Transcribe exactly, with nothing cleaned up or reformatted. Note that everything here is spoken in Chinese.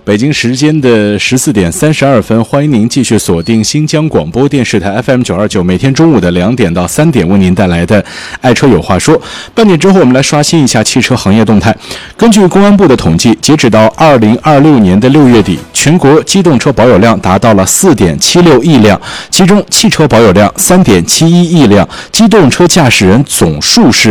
北京时间的十四点三十二分，欢迎您继续锁定新疆广播电视台 F M 九二九，每天中午的两点到三点为您带来的爱车有话说。半点之后，我们来刷新一下汽车行业动态。根据公安部的统计，截止到二零二六年的六月底，全国机动车保有量达到了四点七六亿辆，其中汽车保有量三点七一亿辆，机动车驾驶人总数是